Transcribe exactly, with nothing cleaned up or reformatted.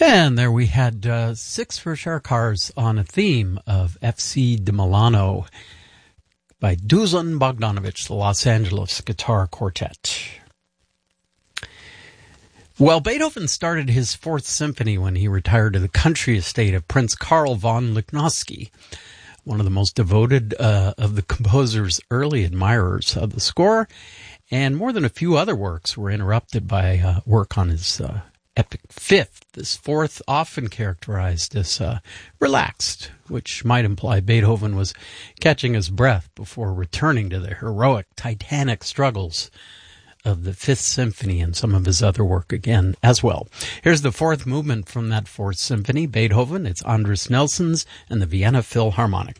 And there we had uh, Six for Sure Cars on a theme of F C de Milano by Dusan Bogdanovich, the Los Angeles Guitar Quartet. Well, Beethoven started his Fourth Symphony when he retired to the country estate of Prince Karl von Lichnowsky, one of the most devoted uh, of the composer's early admirers of the score, and more than a few other works were interrupted by uh, work on his uh, epic Fifth. This Fourth, often characterized as uh, relaxed, which might imply Beethoven was catching his breath before returning to the heroic, titanic struggles of the Fifth Symphony and some of his other work again as well. Here's the fourth movement from that Fourth Symphony, Beethoven. It's Andris Nelson's and the Vienna Philharmonic.